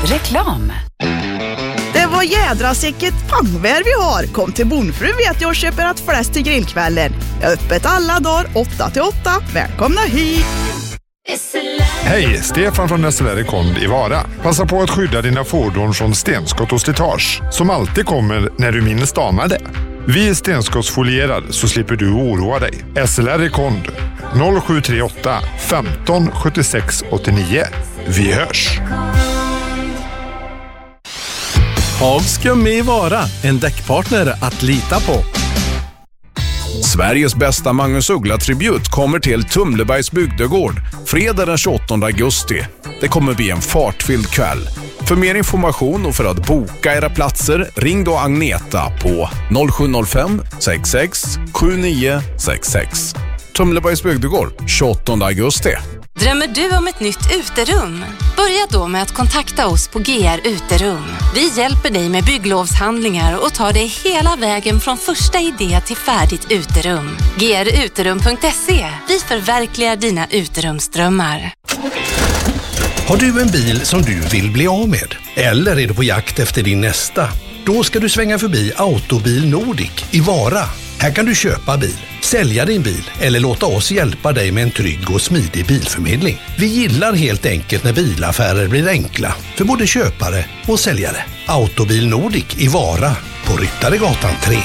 Reklam. Det var jädra sicket pangvär vi har. Kom till Bonfru vet jag och köper att fläsk till grillkvällen. Jag är öppet alla dagar 8-8. Välkomna hit! Hej, Stefan från SLR Kond i Vara. Passa på att skydda dina fordon från stenskott och slitage som alltid kommer när du minst anar det. Vi är stenskottsfolierade så slipper du oroa dig. SLR Kond 0738 15 76 89. Vi hörs! Hagskum i Vara, en däckpartner att lita på. Sveriges bästa Magnus Uggla-tribut kommer till Tumlebergs bygdegård fredag den 28 augusti. Det kommer bli en fartfylld kväll. För mer information och för att boka era platser, ring då Agneta på 0705 66 7966. Tumlebergs bygdegård, 28 augusti. Drömmer du om ett nytt uterum? Börja då med att kontakta oss på GR Uterum. Vi hjälper dig med bygglovshandlingar och tar dig hela vägen från första idé till färdigt uterum. gruterum.se. Vi förverkligar dina uterumsdrömmar. Har du en bil som du vill bli av med? Eller är du på jakt efter din nästa? Då ska du svänga förbi Autobil Nordic i Vara. Här kan du köpa bil, sälja din bil eller låta oss hjälpa dig med en trygg och smidig bilförmedling. Vi gillar helt enkelt när bilaffärer blir enkla för både köpare och säljare. Autobil Nordic i Vara på Ryttaregatan 3.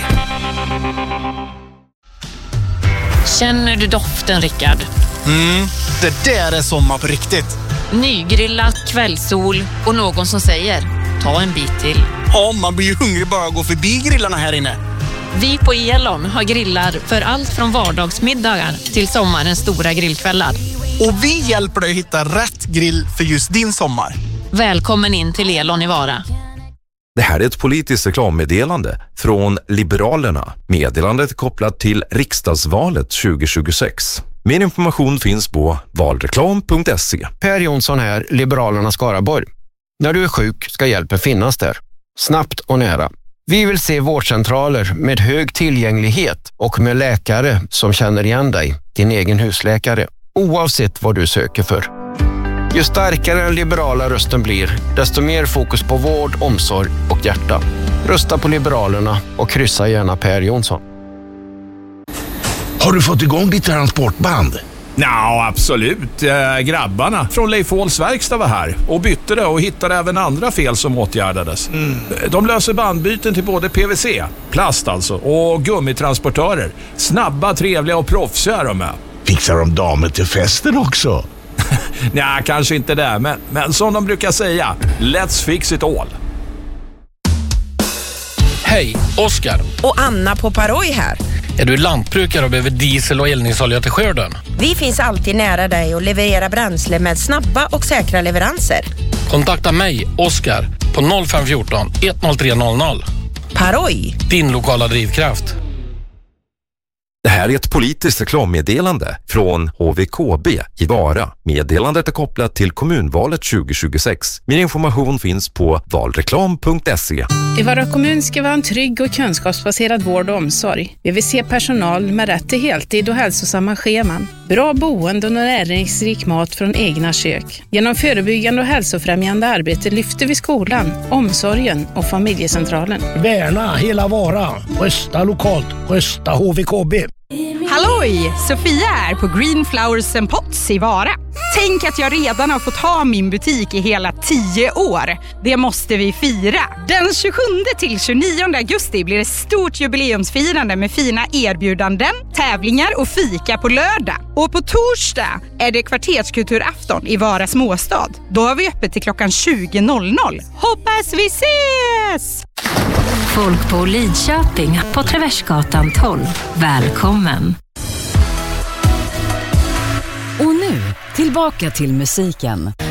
Känner du doften, Rickard? Det där är sommar på riktigt. Nygrillat, kvällssol och någon som säger ta en bit till. Ja, man blir ju hungrig bara att gå förbi grillarna här inne. Vi på Elon har grillar för allt från vardagsmiddagar till sommarens stora grillkvällar. Och vi hjälper dig att hitta rätt grill för just din sommar. Välkommen in till Elon i Vara. Det här är ett politiskt reklammeddelande från Liberalerna. Meddelandet är kopplat till riksdagsvalet 2026. Mer information finns på valreklam.se. Per Jonsson här, Liberalerna Skaraborg. När du är sjuk ska hjälpen finnas där. Snabbt och nära. Vi vill se vårdcentraler med hög tillgänglighet och med läkare som känner igen dig, din egen husläkare, oavsett vad du söker för. Ju starkare den liberala rösten blir, desto mer fokus på vård, omsorg och hjärta. Rösta på Liberalerna och kryssa gärna Per Jonsson. Har du fått igång ditt transportband? Ja, absolut. Grabbarna från Leif Håls verkstad var här och bytte det och hittade även andra fel som åtgärdades. De löser bandbyten till både PVC, plast alltså, och gummitransportörer. Snabba, trevliga och proffsiga de är. Fixar de damer till festen också? Nej, kanske inte det, men som de brukar säga, let's fix it all. Hej, Oskar. Och Anna på Paroj här. Är du lantbrukare och behöver diesel och eldningsolja till skörden? Vi finns alltid nära dig och levererar bränsle med snabba och säkra leveranser. Kontakta mig, Oskar, på 0514 10300. Paroj. Din lokala drivkraft. Det här är ett politiskt reklammeddelande från HVKB i Vara. Meddelandet är kopplat till kommunvalet 2026. Mer information finns på valreklam.se. I Vara kommun ska vi ha en trygg och kunskapsbaserad vård och omsorg. Vi vill se personal med rätt till heltid och hälsosamma scheman. Bra boende och näringsrik mat från egna kök. Genom förebyggande och hälsofrämjande arbete lyfter vi skolan, omsorgen och familjecentralen. Värna hela Vara. Rösta lokalt. Rösta HVKB. Halloj! Sofia är på Green Flowers and Pots i Vara. Tänk att jag redan har fått ha min butik i hela 10 år. Det måste vi fira. Den 27 till 29 augusti blir det stort jubileumsfirande med fina erbjudanden, tävlingar och fika på lördag. Och på torsdag är det kvarterskulturafton i Vara småstad. Då har vi öppet till klockan 20.00. Hoppas vi ses! Folk på Lidköping på Traversgatan 12. Välkommen! Och nu, tillbaka till musiken.